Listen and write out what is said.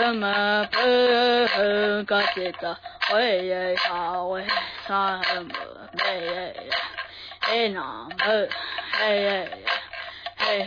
么不个记得为也好为什么没那么哎